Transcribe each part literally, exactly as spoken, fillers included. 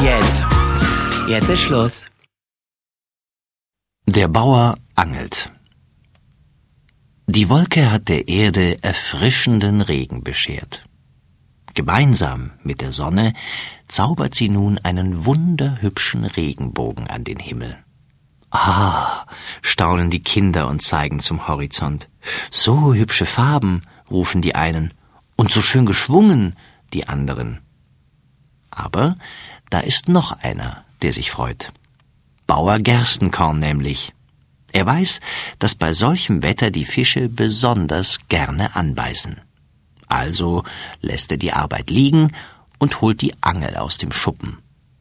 jetzt? Jetzt ist Schluss. Der Bauer angelt. Die Wolke hat der Erde erfrischenden Regen beschert. Gemeinsam mit der Sonne zaubert sie nun einen wunderhübschen Regenbogen an den Himmel. Ah, staunen die Kinder und zeigen zum Horizont. So hübsche Farben, rufen die einen, und so schön geschwungen, die anderen. Aber da ist noch einer, der sich freut. Bauer Gerstenkorn nämlich. Er weiß, dass bei solchem Wetter die Fische besonders gerne anbeißen. Also lässt er die Arbeit liegen und holt die Angel aus dem Schuppen.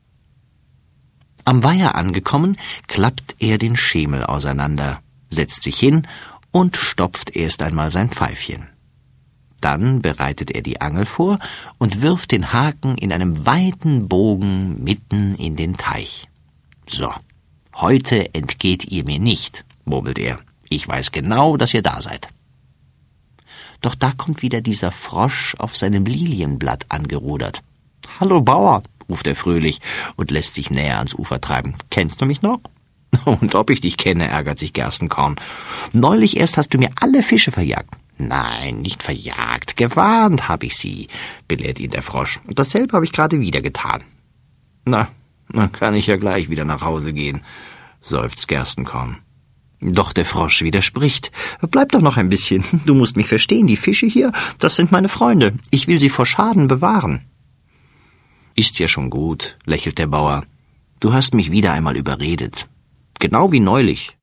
Am Weiher angekommen, klappt er den Schemel auseinander, setzt sich hin und stopft erst einmal sein Pfeifchen. Dann bereitet er die Angel vor und wirft den Haken in einem weiten Bogen mitten in den Teich. So, heute entgeht ihr mir nicht, murmelt er. Ich weiß genau, dass ihr da seid. Doch da kommt wieder dieser Frosch auf seinem Lilienblatt angerudert. »Hallo Bauer«, ruft er fröhlich und lässt sich näher ans Ufer treiben. »Kennst du mich noch?« »Und ob ich dich kenne«, ärgert sich Gerstenkorn. »Neulich erst hast du mir alle Fische verjagt.« »Nein, nicht verjagt, gewarnt habe ich sie«, belehrt ihn der Frosch. »Und dasselbe habe ich gerade wieder getan.« »Na, dann kann ich ja gleich wieder nach Hause gehen«, seufzt Gerstenkorn. Doch der Frosch widerspricht. »Bleib doch noch ein bisschen. Du musst mich verstehen, die Fische hier, das sind meine Freunde. Ich will sie vor Schaden bewahren.« »Ist ja schon gut«, lächelt der Bauer. »Du hast mich wieder einmal überredet. Genau wie neulich.